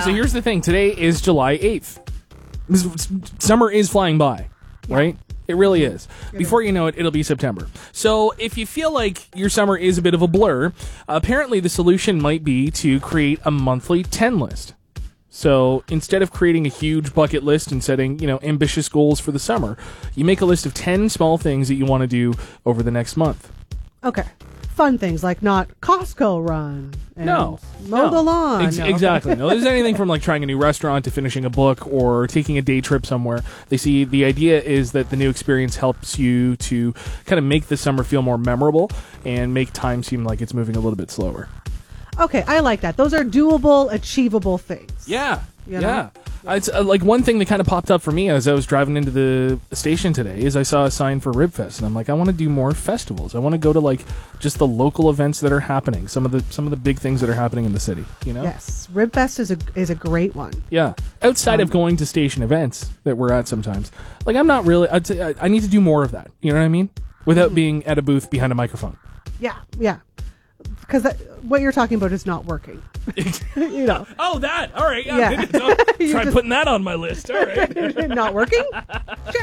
So here's the thing. Today is July 8th. Summer is flying by, right? It really is. Before you know it, it'll be September. So if you feel like your summer is a bit of a blur, apparently the solution might be to create a monthly 10 list. So instead of creating a huge bucket list and setting, ambitious goals for the summer, you make a list of 10 small things that you want to do over the next month. Okay. Fun things like not Costco run. And mow the lawn. Exactly. No, there's anything from like trying a new restaurant to finishing a book or taking a day trip somewhere. They see the idea is that the new experience helps you to kind of make the summer feel more memorable and make time seem like it's moving a little bit slower. Okay, I like that. Those are doable, achievable things. Yeah. It's like one thing that kind of popped up for me as I was driving into the station today is I saw a sign for Ribfest, and I'm like, I want to do more festivals. I want to go to like just the local events that are happening, some of the big things that are happening in the city. Yes, Ribfest is a great one. Yeah, outside of going to station events that we're at sometimes, like I'm not really. I need to do more of that. You know what I mean? Without being at a booth behind a microphone. Yeah. Because what you're talking about is not working. Oh, that. All right. Yeah. Try putting that on my list. All right. Not working?